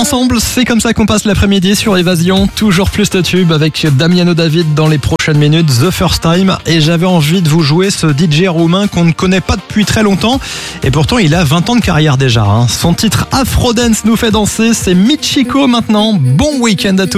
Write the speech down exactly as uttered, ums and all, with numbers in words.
ensemble, c'est comme ça qu'on passe l'après-midi sur Évasion. Toujours plus de tubes avec Damiano David dans les prochaines minutes, The First Time. Et j'avais envie de vous jouer ce D J roumain qu'on ne connaît pas depuis très longtemps. Et pourtant, il a vingt ans de carrière déjà. Hein. Son titre Afrodance nous fait danser. C'est Michiko maintenant. Bon week-end à tous.